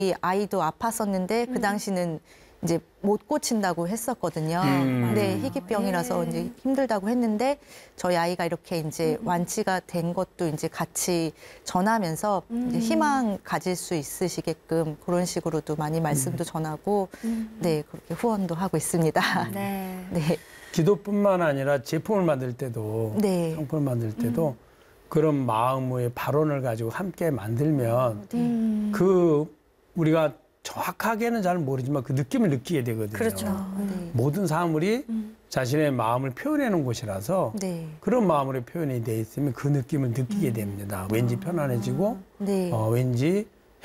이 아이도 아팠었는데 그 당시는 이제 못 고친다고 했었거든요. 네, 희귀병이라서 이제 힘들다고 했는데 저희 아이가 이렇게 이제 완치가 된 것도 이제 같이 전하면서 이제 희망 가질 수 있으시게끔 그런 식으로도 많이 말씀도 전하고 네, 그렇게 후원도 하고 있습니다. 네. 네. 기도뿐만 아니라 제품을 만들 때도 네. 상품을 만들 때도 그런 마음의 발언을 가지고 함께 만들면 그 우리가 정확하게는 잘 모르지만 그 느낌을 느끼게 되거든요. 그렇죠. 네. 모든 사물이 자신의 마음을 표현하는 곳이라서 네. 그런 마음으로 표현이 돼 있으면 그 느낌을 느끼게 됩니다. 왠지 편안해지고 네. 왠지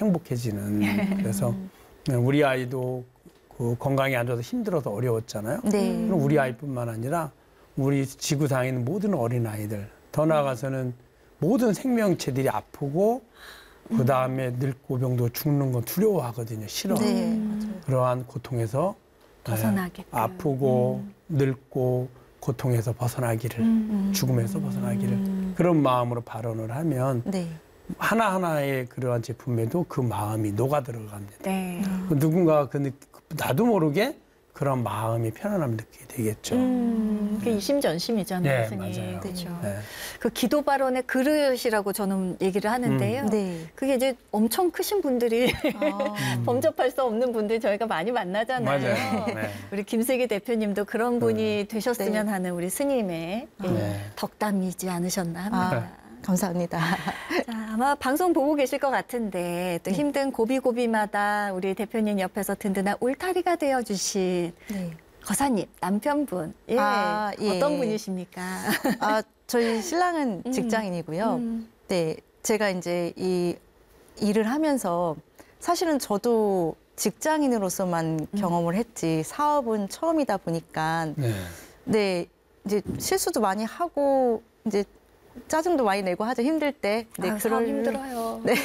행복해지는. 그래서 우리 아이도 그 건강이 안 좋아서 힘들어서 어려웠잖아요. 네. 그럼 우리 아이뿐만 아니라 우리 지구상에 있는 모든 어린아이들, 더 나아가서는 모든 생명체들이 아프고 그다음에 늙고 병도 죽는 건 두려워하거든요. 싫어. 네, 맞아요. 그러한 고통에서 벗어나게끔. 아프고 늙고 고통에서 벗어나기를, 죽음에서 벗어나기를 그런 마음으로 발언을 하면 네. 하나하나의 그러한 제품에도 그 마음이 녹아 들어갑니다. 네. 누군가 나도 모르게 그런 마음이 편안함을 느끼게 되겠죠. 그게 이심전심이잖아요, 네, 스님. 맞아요. 그렇죠. 네. 그 기도 발언의 그릇이라고 저는 얘기를 하는데요. 네. 그게 이제 엄청 크신 분들이 범접할 수 없는 분들 저희가 많이 만나잖아요. 맞아요. 네. 우리 김세기 대표님도 그런 분이 되셨으면 네. 하는 우리 스님의 네. 덕담이지 않으셨나 합니다. 감사합니다. 자, 아마 방송 보고 계실 것 같은데 또 힘든 고비고비마다 우리 대표님 옆에서 든든한 울타리가 되어주신 네. 거사님, 남편분. 예. 예. 어떤 분이십니까? 저희 신랑은 직장인이고요. 네, 제가 이제 이 일을 하면서 사실은 저도 직장인으로서만 경험을 했지 사업은 처음이다 보니까 네. 네, 이제 실수도 많이 하고 이제 짜증도 많이 내고 하죠. 힘들 때. 네, 사업 힘들어요. 네.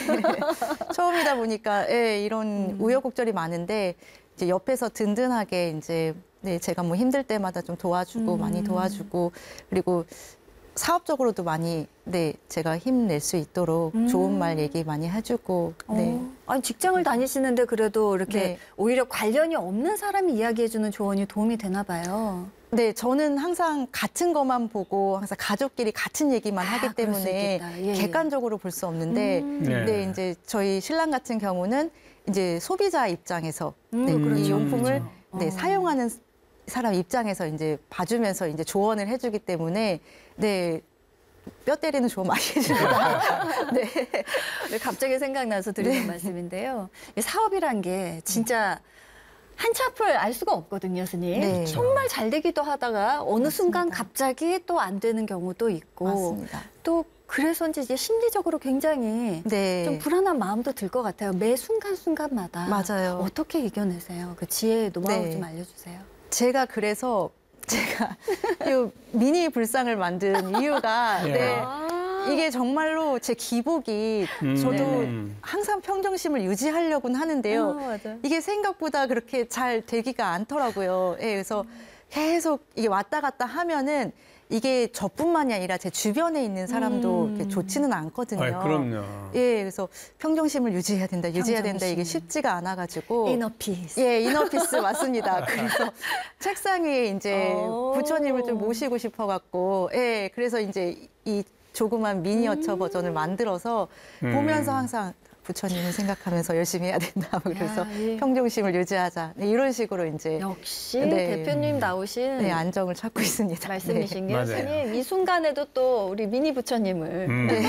처음이다 보니까 예, 이런 우여곡절이 많은데 이제 옆에서 든든하게 이제 네, 제가 뭐 힘들 때마다 좀 도와주고 많이 도와주고 그리고 사업적으로도 많이 네, 제가 힘낼 수 있도록 좋은 말 얘기 많이 해주고 네. 아니 직장을 다니시는데 그래도 이렇게 네. 오히려 관련이 없는 사람이 이야기해주는 조언이 도움이 되나 봐요. 네, 저는 항상 같은 것만 보고 항상 가족끼리 같은 얘기만 하기 그럴 수 때문에 있겠다. 예, 예. 객관적으로 볼 수 없는데 네. 네, 이제 저희 신랑 같은 경우는 이제 소비자 입장에서 네, 그렇죠, 이 용품을 그렇죠. 네, 사용하는 사람 입장에서 이제 봐주면서 이제 조언을 해주기 때문에 네. 뼈 때리는 조언 많이 해줍니다. 네. 네, 갑자기 생각나서 드리는 말씀인데요. 이 사업이란 게 진짜 한치 앞을 알 수가 없거든요, 스님. 네. 정말 잘 되기도 하다가 어느 순간 맞습니다. 갑자기 또 안 되는 경우도 있고 맞습니다. 또 그래서인지 이제 심리적으로 굉장히 네. 좀 불안한 마음도 들 것 같아요. 매 순간순간마다. 맞아요. 어떻게 이겨내세요? 그 지혜의 노하우 네. 좀 알려주세요. 제가 그래서 제가 이 미니 불상을 만든 이유가 예. 네. 아. 이게 정말로 제 기복이 저도 항상 평정심을 유지하려고는 하는데요. 맞아요. 이게 생각보다 그렇게 잘 되기가 않더라고요. 예, 그래서 계속 이게 왔다 갔다 하면은 이게 저뿐만이 아니라 제 주변에 있는 사람도 이렇게 좋지는 않거든요. 아이, 그럼요. 예, 그래서 평정심을 유지해야 된다, 유지해야 된다. 이게 평정심. 쉽지가 않아가지고. 이너피스. 예, 이너피스 맞습니다. 그래서 책상 위에 이제 오. 부처님을 좀 모시고 싶어갖고, 예, 그래서 이제 이 조그만 미니어처 버전을 만들어서 보면서 항상 부처님을 생각하면서 열심히 해야 된다. 그래서 예. 평정심을 유지하자. 네, 이런 식으로 이제 역시 네. 대표님 나오신 네, 안정을 찾고 있습니다. 말씀이신 게 맞아요. 스님 이 순간에도 또 우리 미니 부처님을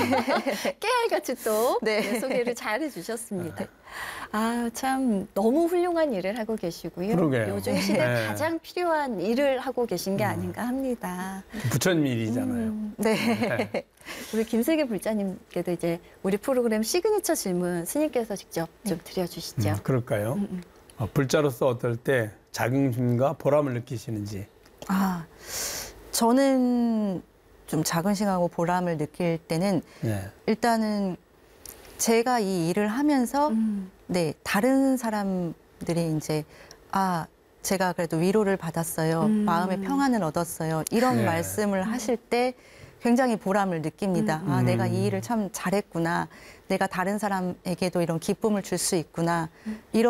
깨알같이 또 네. 네, 소개를 잘 해주셨습니다. 아, 참 너무 훌륭한 일을 하고 계시고요. 그러게요. 요즘 시대 네. 가장 필요한 일을 하고 계신 게 아닌가 합니다. 부처님 일이잖아요. 네. 우리 김세계 불자님께도 이제 우리 프로그램 시그니처 질문 스님께서 직접 좀 드려주시죠. 그럴까요? 불자로서 어떨 때 자긍심과 보람을 느끼시는지. 저는 좀 자긍심하고 보람을 느낄 때는 네. 일단은 제가 이 일을 하면서 네, 다른 사람들이 이제 제가 그래도 위로를 받았어요. 마음의 평안을 얻었어요. 이런 네. 말씀을 하실 때 굉장히 보람을 느낍니다. 아, 내가 이 일을 참 잘했구나. 내가 다른 사람에게도 이런 기쁨을 줄 수 있구나. 이런